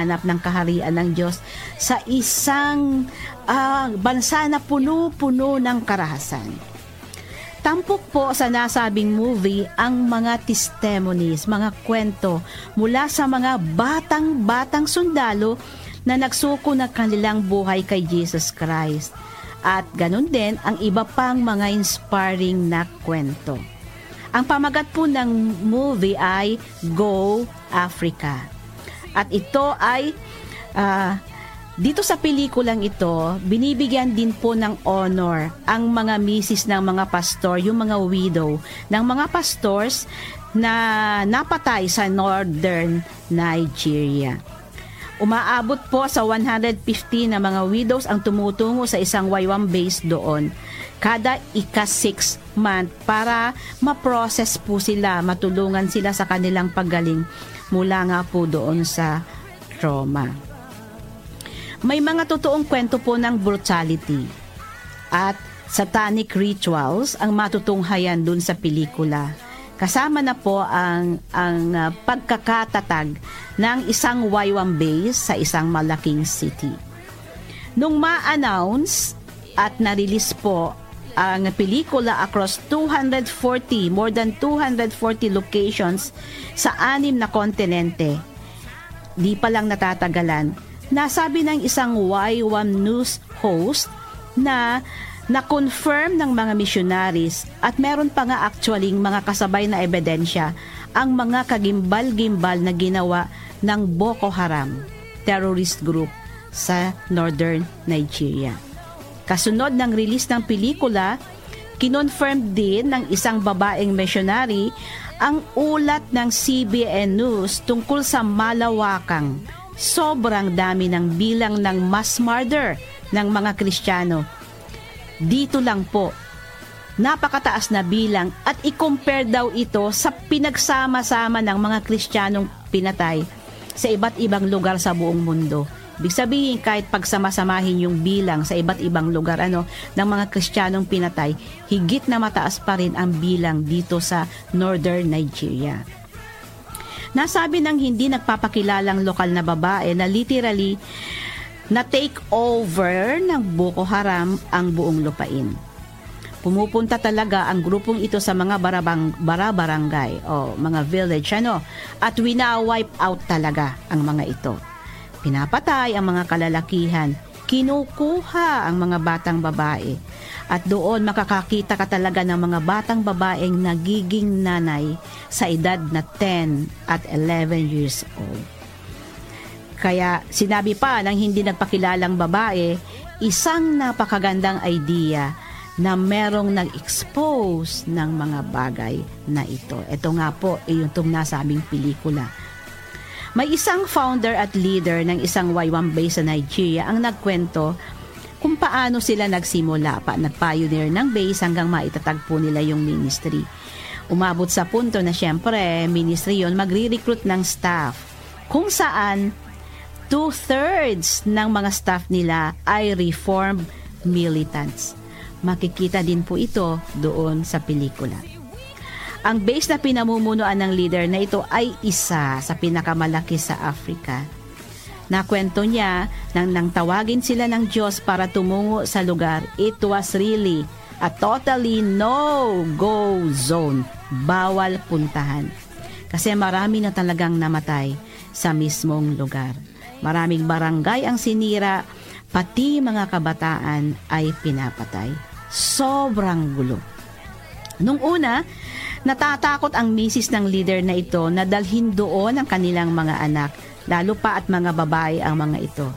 hanap ng kaharian ng Diyos sa isang bansa na puno-puno ng karahasan. Tampok po sa nasabing movie ang mga testimonies, mga kwento mula sa mga batang sundalo na nagsuko ng kanilang buhay kay Jesus Christ. At ganun din ang iba pang mga inspiring na kwento. Ang pamagat po ng movie ay Go Africa. At ito ay dito sa pelikulang ito, binibigyan din po ng honor ang mga misis ng mga pastor, yung mga widow ng mga pastors na napatay sa northern Nigeria. Umaabot po sa 150 na mga widows ang tumutungo sa isang waywang base doon kada ika-6 month para ma-process po sila, matulungan sila sa kanilang paggaling mula nga po doon sa trauma. May mga totoong kwento po ng brutality at satanic rituals ang matutunghayan dun sa pelikula. Kasama na po ang pagkakatatag ng isang waywang base sa isang malaking city. Nung ma-announce at na-release po ang pelikula across more than 240 locations sa 6 na kontinente, di pa lang natatagalan, nasabi ng isang YWAM news host na na-confirm ng mga missionaries at meron pa nga actually mga kasabay na ebidensya ang mga kagimbal-gimbal na ginawa ng Boko Haram terrorist group sa northern Nigeria. Kasunod ng release ng pelikula, kinonfirm din ng isang babaeng missionary ang ulat ng CBN News tungkol sa malawakang sobrang dami ng bilang ng mass murder ng mga Kristiyano. Dito lang po, napakataas na bilang at i-compare daw ito sa pinagsama-sama ng mga Kristiyanong pinatay sa iba't ibang lugar sa buong mundo. Ibig sabihin, kahit pagsama-samahin yung bilang sa iba't ibang lugar ng mga Kristiyanong pinatay, higit na mataas pa rin ang bilang dito sa northern Nigeria. Nasabi ng hindi nagpapakilalang lokal na babae na literally na take over ng Boko Haram ang buong lupain. Pumupunta talaga ang grupong ito sa mga barangay o mga village at wina-wipe out talaga ang mga ito. Pinapatay ang mga kalalakihan, kinukuha ang mga batang babae. At doon makakakita ka talaga ng mga batang babaeng nagiging nanay sa edad na 10 at 11 years old. Kaya sinabi pa ng hindi nagpakilalang babae, isang napakagandang idea na merong nag-expose ng mga bagay na ito. Ito nga po yung nasabing pelikula. May isang founder at leader ng isang waywang base sa Nigeria ang nagkwento kung paano sila nagsimula nag-pioneer ng base hanggang maitatagpo nila yung ministry. Umabot sa punto na syempre, ministry yon magre-recruit ng staff kung saan 2/3 ng mga staff nila ay reformed militants. Makikita din po ito doon sa pelikula. Ang base na pinamumunuan ng leader na ito ay isa sa pinakamalaki sa Africa. Nakwento niya nang tawagin sila ng Diyos para tumungo sa lugar, it was really a totally no-go zone. Bawal puntahan. Kasi marami na talagang namatay sa mismong lugar. Maraming barangay ang sinira, pati mga kabataan ay pinapatay. Sobrang gulo. Nung una, natatakot ang misis ng leader na ito na dalhin doon ang kanilang mga anak, lalo pa at mga babae ang mga ito.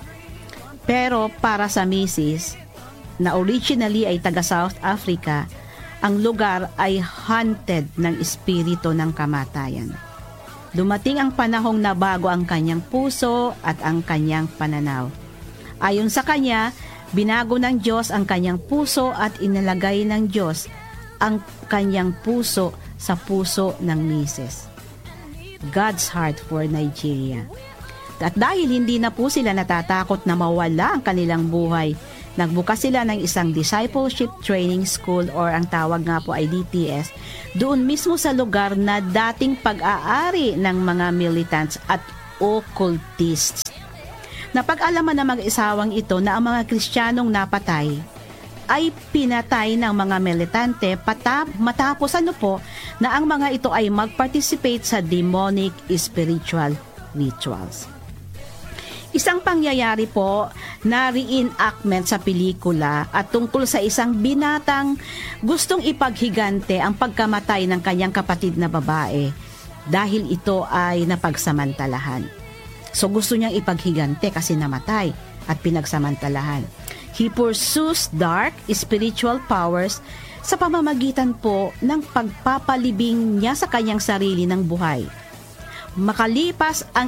Pero para sa misis, na originally ay taga South Africa, ang lugar ay haunted ng espiritu ng kamatayan. Dumating ang panahong nabago ang kanyang puso at ang kanyang pananaw. Ayon sa kanya, binago ng Diyos ang kanyang puso at inalagay ng Diyos ang kanyang puso sa puso ng misis. God's heart for Nigeria. At dahil hindi na po sila natatakot na mawala ang kanilang buhay, nagbukas sila ng isang discipleship training school or ang tawag nga po ay DTS, doon mismo sa lugar na dating pag-aari ng mga militants at occultists. Napag-alaman ng mag-isawang ito na ang mga Kristiyanong napatay ay pinatay ng mga militante matapos na ang mga ito ay mag-participate sa demonic spiritual rituals. Isang pangyayari po na reenactment sa pelikula at tungkol sa isang binatang gustong ipaghigante ang pagkamatay ng kanyang kapatid na babae dahil ito ay napagsamantalahan. So gusto niyang ipaghigante kasi namatay at pinagsamantalahan. He pursues dark spiritual powers sa pamamagitan po ng pagpapalibing niya sa kanyang sarili ng buhay. Makalipas ang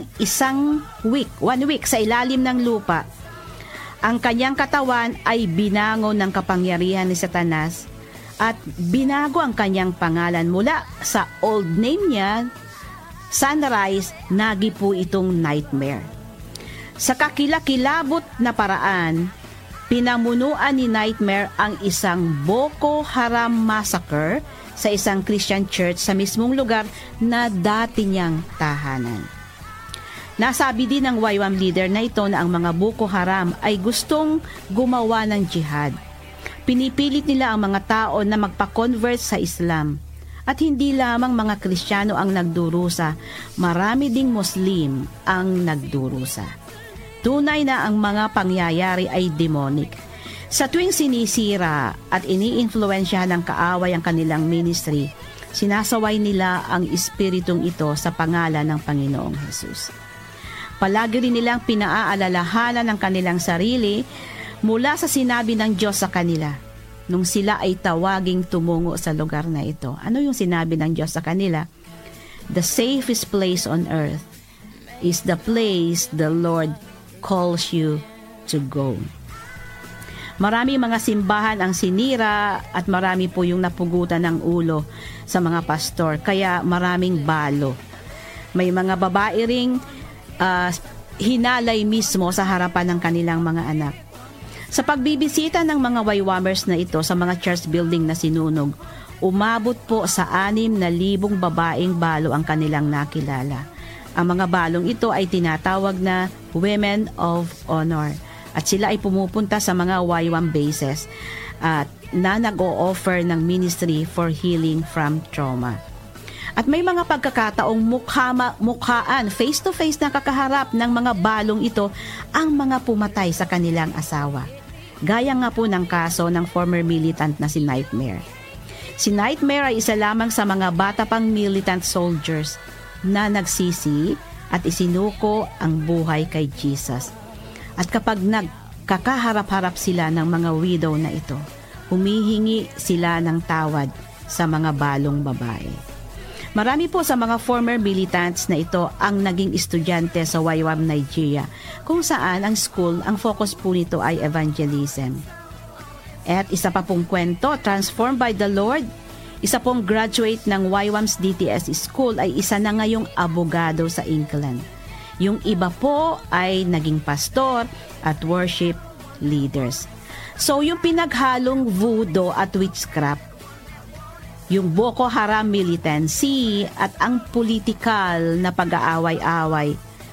one week sa ilalim ng lupa, ang kanyang katawan ay binangon ng kapangyarihan ni Satanas at binago ang kanyang pangalan mula sa old name niya, Sunrise, nagi po itong Nightmare. Sa kakilakilabot na paraan, pinamunuan ni Nightmare ang isang Boko Haram massacre sa isang Christian church sa mismong lugar na dati niyang tahanan. Nasabi din ng YWAM leader na ito na ang mga Boko Haram ay gustong gumawa ng jihad. Pinipilit nila ang mga tao na magpa-convert sa Islam. At hindi lamang mga Kristiyano ang nagdurusa, marami ding Muslim ang nagdurusa. Tunay na ang mga pangyayari ay demonic. Sa tuwing sinisira at ini-influensyahan ng kaaway ang kanilang ministry, sinasaway nila ang espiritong ito sa pangalan ng Panginoong Hesus. Palagi rin nilang pinaaalalahanan ng kanilang sarili mula sa sinabi ng Diyos sa kanila nung sila ay tawaging tumungo sa lugar na ito. Ano yung sinabi ng Diyos sa kanila? The safest place on earth is the place the Lord calls you to go. Marami mga simbahan ang sinira at marami po yung napugutan ng ulo sa mga pastor, kaya maraming balo. May mga babae ring hinalay mismo sa harapan ng kanilang mga anak. Sa pagbibisita ng mga YWAMers na ito sa mga church building na sinunog, umabot po sa 6,000 babaeng balo ang kanilang nakilala. Ang mga balong ito ay tinatawag na Women of Honor at sila ay pumupunta sa mga YWAM bases at na nag-o-offer ng ministry for healing from trauma. At may mga pagkakataong mukhaan, face-to-face na kakaharap ng mga balong ito ang mga pumatay sa kanilang asawa. Gaya nga po ng kaso ng former militant na si Nightmare. Si Nightmare ay isa lamang sa mga bata pang militant soldiers na nagsisi at isinuko ang buhay kay Jesus. At kapag nagkakaharap-harap sila ng mga widow na ito, humihingi sila ng tawad sa mga balong babae. Marami po sa mga former militants na ito ang naging estudyante sa YWAM Nigeria, kung saan ang school, ang focus po nito ay evangelism. At isa pa pong kwento, transformed by the Lord, isa pong graduate ng YWAM's DTS School ay isa na ngayong abogado sa England. Yung iba po ay naging pastor at worship leaders. So yung pinaghalong voodoo at witchcraft, yung Boko Haram militancy at ang political na pag-aaway-away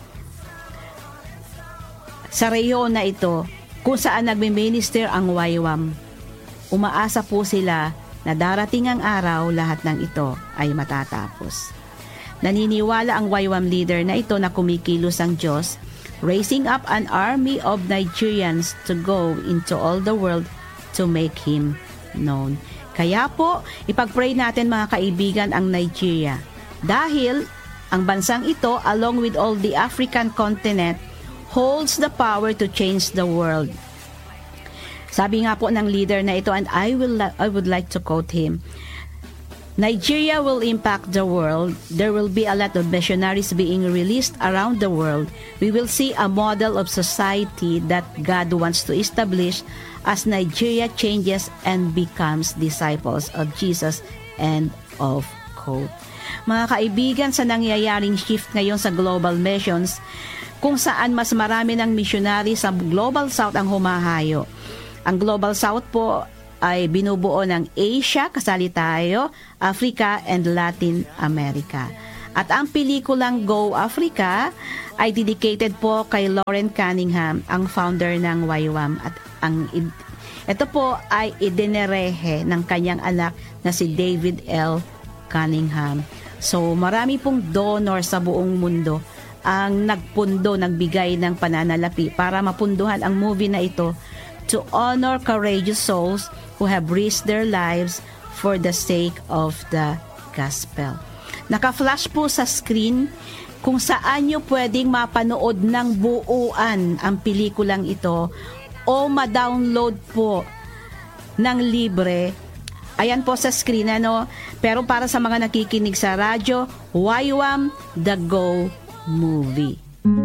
sa reyon na ito kung saan nagme-minister ang YWAM, umaasa po sila na darating ang araw lahat ng ito ay matatapos. Naniniwala ang YWAM leader na ito na kumikilos ang Diyos, raising up an army of Nigerians to go into all the world to make Him known. Kaya po, ipag-pray natin mga kaibigan ang Nigeria. Dahil ang bansang ito, along with all the African continent, holds the power to change the world. Sabi nga po ng leader na ito, and I would like to quote him, Nigeria will impact the world. There will be a lot of missionaries being released around the world. We will see a model of society that God wants to establish as Nigeria changes and becomes disciples of Jesus. End of quote. Mga kaibigan, sa nangyayaring shift ngayon sa global missions, kung saan mas marami ng missionary sa Global South ang humahayo. Ang Global South po ay binubuo ng Asia, kasali tayo, Africa, and Latin America. At ang pelikulang Go Africa ay dedicated po kay Lauren Cunningham, ang founder ng YWAM. At ito po ay idinerehe ng kanyang anak na si David L. Cunningham. So marami pong donor sa buong mundo ang nagbigay ng pananalapi para mapunduhan ang movie na ito to honor courageous souls who have risked their lives for the sake of the gospel. Naka-flash po sa screen kung saan nyo pwedeng mapanood ng buuan ang pelikulang ito o ma-download po ng libre. Ayan po sa screen, ano? Pero para sa mga nakikinig sa radyo, YWAM The Go Movie.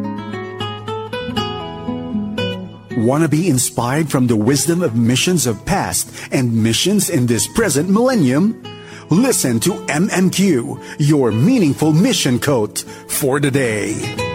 Want to be inspired from the wisdom of missions of past and missions in this present millennium? Listen to MMQ, your meaningful mission quote for today.